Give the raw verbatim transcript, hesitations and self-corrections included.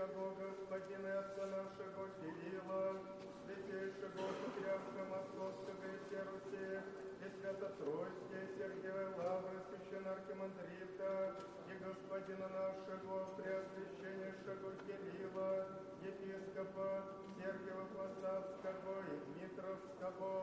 Святейшего Господина Отца нашего Кирилла, Святейшего Патриарха Московского и всей Руси, и Свято-Тройские Сергия Лавры, священноархимандрита, и Господина нашего Преосвященнейшего Кирилла, епископа Сергия Посадского и Дмитровского,